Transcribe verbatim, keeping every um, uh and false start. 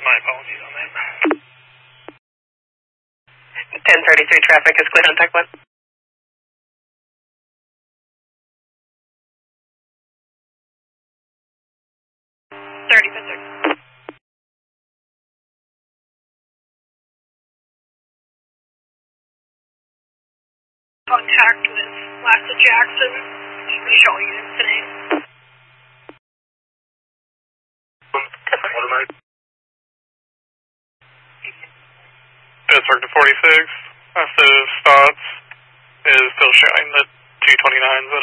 My apologies on that. ten thirty-three traffic is clear on Tech one. thirty by thirty. Contact with Lassa Jackson. Finish all units today. Pittsburgh to forty-six. Active spots is still showing the two twenty-nines, but